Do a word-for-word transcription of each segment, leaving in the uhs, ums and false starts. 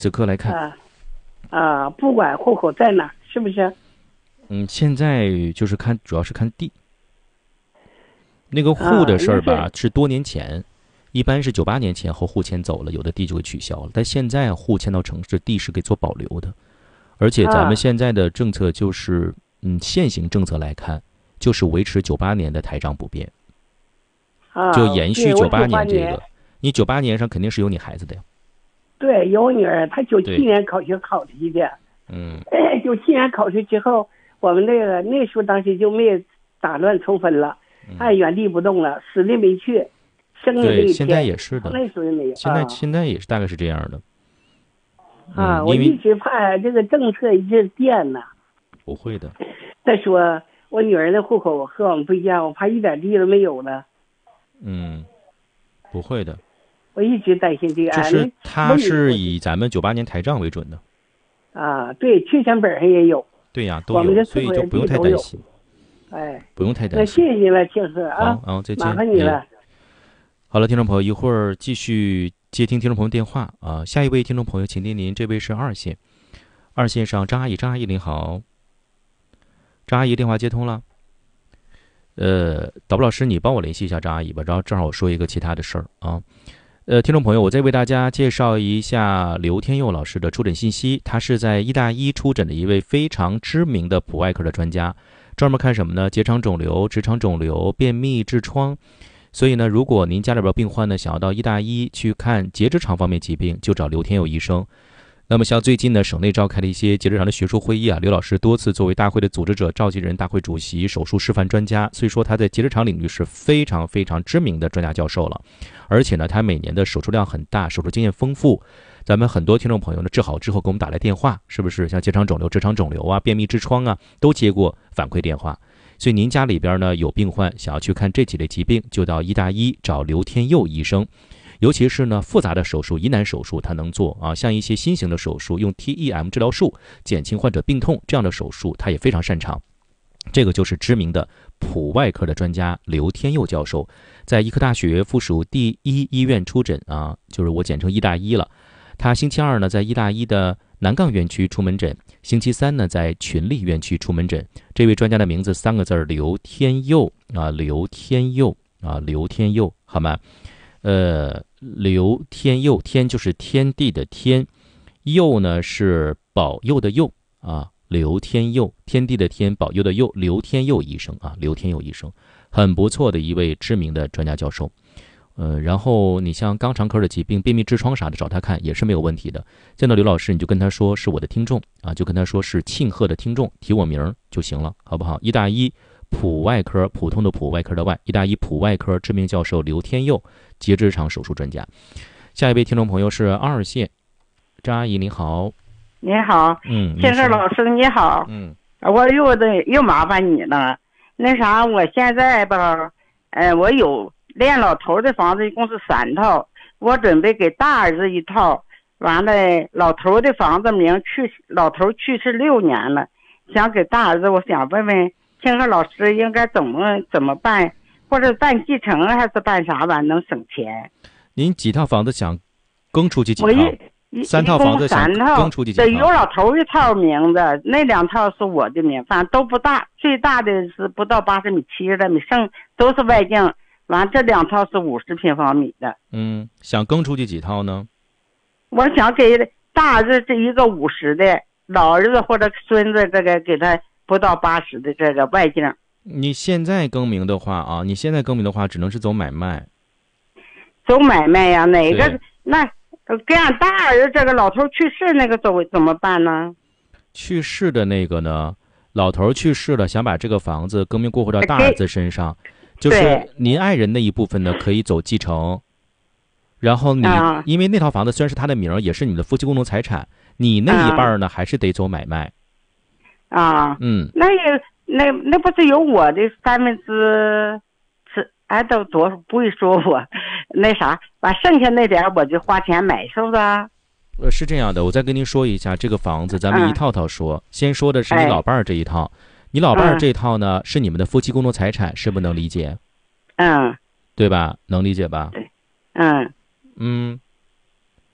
此刻来看。 啊啊，不管户口在哪，是不是？ 嗯，现在就是看，主要是看地。那个户的事儿吧， 啊、 是多年前，一般是九八年前后户迁走了，有的地就会取消了。但现在户迁到城市，地是给做保留的。而且咱们现在的政策就是，嗯，现行政策来看，就是维持九八年的台账不变， 啊， 就延续九八年这年个。你九八年上肯定是有你孩子的呀。 对，有我女儿，她九七年考学考出去的。 嗯， 九七年考试之后，我们那个那时候当时就没打乱抽分了，还原地不动了，死的没去，生的那一天。 对，现在也是的。 那时候没有。 现在、 啊、 现在也是大概是这样的。 啊、 嗯， 我一直怕这个政策一直变呢。 不会的。 再说我女儿的户口和我们不一样，我怕一点地都没有了。 嗯，不会的。 我一直担心这个。 就是它是以咱们九八年台账为准的。 啊，对，确诊本上也有。 对呀、啊，都有，所以就不用太担心。 哎， 不用太担心。 那谢谢你了，庆贺啊！ 好啊，再见。 麻烦你了、 哎。好了，听众朋友，一会儿继续接听听众朋友电话啊。下一位听众朋友，请听您，这位是二线，二线上张阿姨，张阿姨您好。张阿姨电话接通了。呃，导播老师，你帮我联系一下张阿姨吧，然后正好我说一个其他的事儿啊。呃，听众朋友，我再为大家介绍一下刘天佑老师的出诊信息。他是在医大一出诊的一位非常知名的普外科的专家，专门看什么呢？结肠肿瘤、直肠肿瘤、便秘、痔疮。所以呢，如果您家里边病患呢想要到医大一去看结直肠方面疾病，就找刘天佑医生。那么像最近呢，省内召开了一些结直肠的学术会议啊，刘老师多次作为大会的组织者、召集人、大会主席、手术示范专家，所以说他在结直肠领域是非常非常知名的专家教授了。而且呢，他每年的手术量很大，手术经验丰富。咱们很多听众朋友呢治好之后给我们打来电话，是不是像结肠肿瘤、直肠肿瘤啊、便秘、痔疮啊，都接过反馈电话。所以您家里边呢有病患想要去看这几类疾病，就到医大一找刘天佑医生。尤其是呢复杂的手术、疑难手术他能做啊，像一些新型的手术，用 T E M 治疗术减轻患者病痛这样的手术，他也非常擅长。这个就是知名的普外科的专家刘天佑教授，在医科大学附属第一医院出诊啊，就是我简称医大一了。他星期二呢在医大一的南岗院区出门诊，星期三呢在群力院区出门诊。这位专家的名字三个字，刘天佑啊，刘天佑啊，刘天佑，好吗？呃，刘天佑，天就是天地的天，佑呢是保佑的佑啊，刘天佑，天地的天，保佑的佑，刘天佑医生啊，刘天佑医生，很不错的一位知名的专家教授。呃，然后你像肛肠科的疾病，便秘、痔疮啥的，找他看也是没有问题的。见到刘老师，你就跟他说是我的听众啊，就跟他说是庆贺的听众，提我名就行了，好不好？医大一普外科，普通的普，外科的外，医大一普外科知名教授刘天佑，结直肠手术专家。下一位听众朋友是二线，张阿姨你好。 你好， 嗯， 庆贺老师你好， 嗯， 我又得又麻烦你了。那啥，我现在吧，呃，我有练老头的房子，一共是三套，我准备给大儿子一套。完了，老头的房子名去，老头去世六年了，想给大儿子，我想问问庆贺老师应该怎么怎么办，或者办继承还是办啥玩意能省钱？ 您几套房子想更出去几套？ 我一三套房子想更出去几套？ 对，有老头一套名字，那两套是我的名，反正都不大，最大的是不到八十米七的米，剩都是外径。完，这两套是五十平方米的。 嗯，想更出去几套呢？ 我想给大儿子这一个五十的，老儿子或者孙子这个给他不到八十的这个外径。 你现在更名的话啊，你现在更名的话，只能是走买卖。 走买卖呀、啊？哪个？那给俺大儿子这个老头去世那个走怎么办呢？ 去世的那个呢？老头去世了，想把这个房子更名过户到大儿子身上。就是您爱人那一部分呢，可以走继承，然后你、啊、因为那套房子虽然是他的名，也是你的夫妻共同财产，你那一半呢、啊、还是得走买卖。 啊， 嗯， 那也那那不是有我的三分之是哎都多不会说我那啥，把剩下那点我就花钱买，是不是？ 呃，是这样的，我再跟您说一下这个房子，咱们一套套说，嗯、先说的是你老伴儿这一套。哎，你老伴儿这套呢、嗯、是你们的夫妻共同财产，是不是能理解？ 嗯， 对吧？能理解吧？ 对，嗯嗯，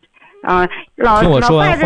啊，老听我说完老伴